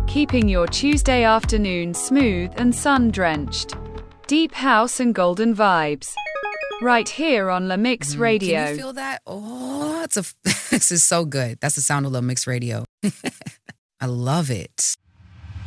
keeping your Tuesday afternoon smooth and sun-drenched. Deep house and golden vibes. Right here on La Mix Radio. Can you feel that? Oh, this is so good. That's the sound of La Mix Radio. I love it.